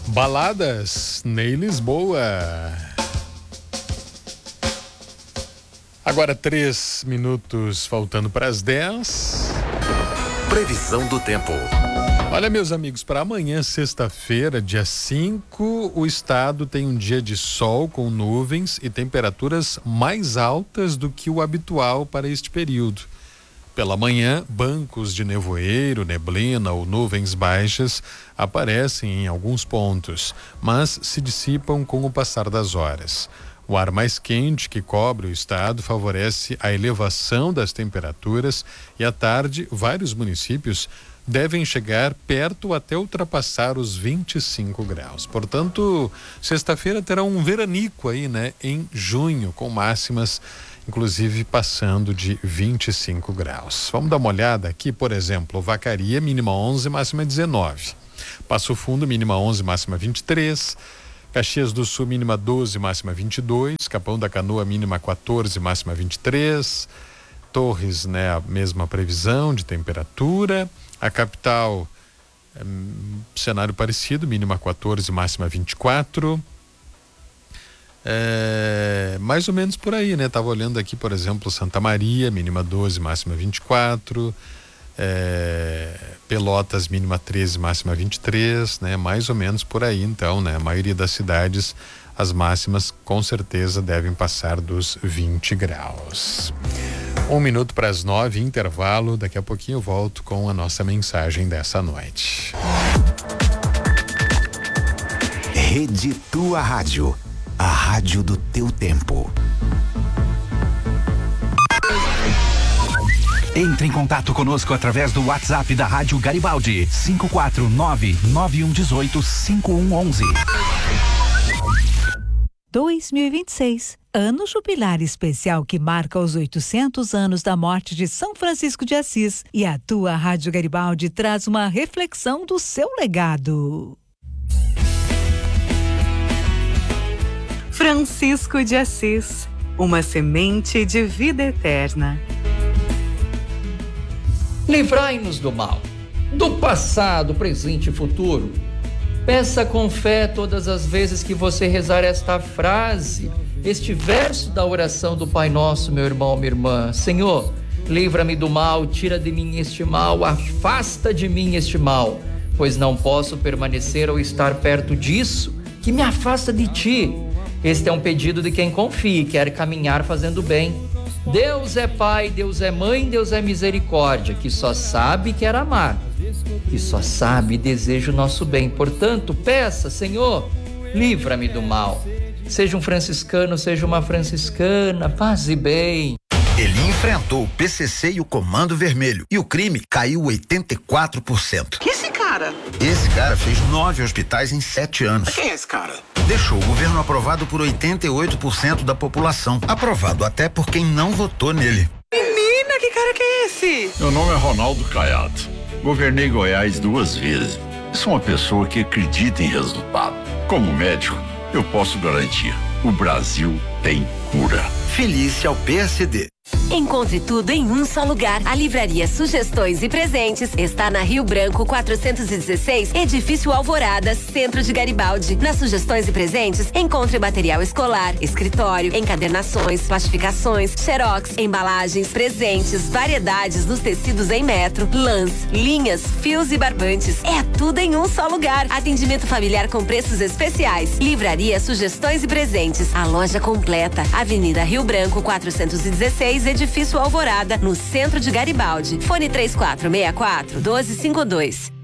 Baladas Ney Lisboa. Agora 3 minutos faltando para as 10. Previsão do tempo. Olha, meus amigos, para amanhã, sexta-feira, dia 5, o estado tem um dia de sol com nuvens e temperaturas mais altas do que o habitual para este período. Pela manhã, bancos de nevoeiro, neblina ou nuvens baixas aparecem em alguns pontos, mas se dissipam com o passar das horas. O ar mais quente que cobre o estado favorece a elevação das temperaturas e à tarde, vários municípios devem chegar perto até ultrapassar os 25 graus. Portanto, sexta-feira terá um veranico aí, né? Em junho, com máximas, inclusive, passando de 25 graus. Vamos dar uma olhada aqui, por exemplo, Vacaria, mínima 11, máxima 19. Passo Fundo, mínima 11, máxima 23. Caxias do Sul, mínima 12, máxima 22. Capão da Canoa, mínima 14, máxima 23. Torres, né, a mesma previsão de temperatura. A capital, cenário parecido, mínima 14, máxima 24. Mais ou menos por aí, né? Tava olhando aqui, por exemplo, Santa Maria, mínima 12, máxima 24. Pelotas, mínima 13, máxima 23, né? Mais ou menos por aí, então, né? A maioria das cidades, as máximas com certeza devem passar dos 20 graus. 1 minuto para as 9, intervalo. Daqui a pouquinho eu volto com a nossa mensagem dessa noite. Rede Tua Rádio, a rádio do teu tempo. Entre em contato conosco através do WhatsApp da Rádio Garibaldi, 549-9118-5111. 2026, ano jubilar especial que marca os 800 anos da morte de São Francisco de Assis, e a tua Rádio Garibaldi traz uma reflexão do seu legado. Francisco de Assis, uma semente de vida eterna. Livrai-nos do mal, do passado, presente e futuro. Peça com fé todas as vezes que você rezar esta frase, este verso da oração do Pai Nosso, meu irmão, minha irmã. Senhor, livra-me do mal, tira de mim este mal, afasta de mim este mal, pois não posso permanecer ou estar perto disso que me afasta de ti. Este é um pedido de quem confia e quer caminhar fazendo bem. Deus é Pai, Deus é Mãe, Deus é Misericórdia, que só sabe e quer amar, que só sabe e deseja o nosso bem. Portanto, peça, Senhor, livra-me do mal. Seja um franciscano, seja uma franciscana, paz e bem. Ele enfrentou o PCC e o Comando Vermelho e o crime caiu 84%. Que esse cara? Esse cara fez 9 hospitais em 7 anos. Quem é esse cara? Deixou o governo aprovado por 88% da população. Aprovado até por quem não votou nele. Menina, que cara que é esse? Meu nome é Ronaldo Caiado. Governei Goiás 2 vezes. Sou uma pessoa que acredita em resultado. Como médico, eu posso garantir: o Brasil tem cura. Felícia ao PSD. Encontre tudo em um só lugar. A Livraria Sugestões e Presentes está na Rio Branco 416, Edifício Alvorada, Centro de Garibaldi. Nas Sugestões e Presentes, encontre material escolar, escritório, encadernações, plastificações, xerox, embalagens, presentes, variedades nos tecidos em metro, lãs, linhas, fios e barbantes. É tudo em um só lugar. Atendimento familiar com preços especiais. Livraria Sugestões e Presentes. A loja completa. Avenida Rio Branco 416, Edifício Alvorada, no centro de Garibaldi. Fone 3464-1252.